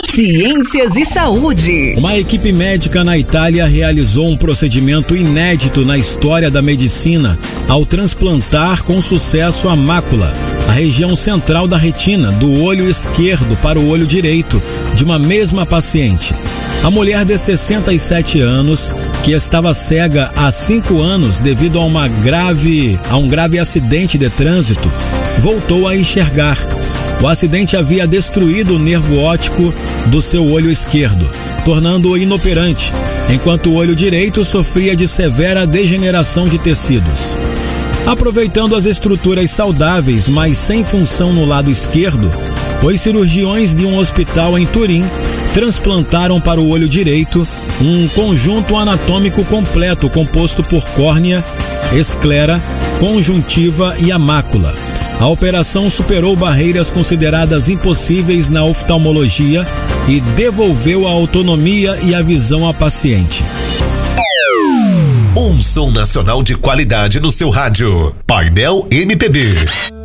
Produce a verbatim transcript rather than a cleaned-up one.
Ciências e saúde. Uma equipe médica na Itália realizou um procedimento inédito na história da medicina ao transplantar com sucesso a mácula, a região central da retina, do olho esquerdo para o olho direito de uma mesma paciente. A mulher de sessenta e sete anos, que estava cega há cinco anos devido a, uma grave, a um grave acidente de trânsito, voltou a enxergar. O acidente havia destruído o nervo óptico do seu olho esquerdo, tornando-o inoperante, enquanto o olho direito sofria de severa degeneração de tecidos. Aproveitando as estruturas saudáveis, mas sem função no lado esquerdo, os cirurgiões de um hospital em Turim transplantaram para o olho direito um conjunto anatômico completo composto por córnea, esclera, conjuntiva e a mácula. A operação superou barreiras consideradas impossíveis na oftalmologia e devolveu a autonomia e a visão à paciente. Um som nacional de qualidade no seu rádio. Painel M P B.